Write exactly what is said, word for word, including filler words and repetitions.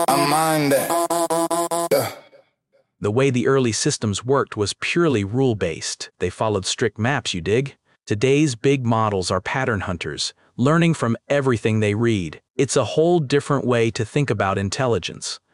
I mind that. Yeah. The way the early systems worked was purely rule-based. They followed strict maps, you dig? Today's big models are pattern hunters, learning from everything they read. It's a whole different way to think about intelligence.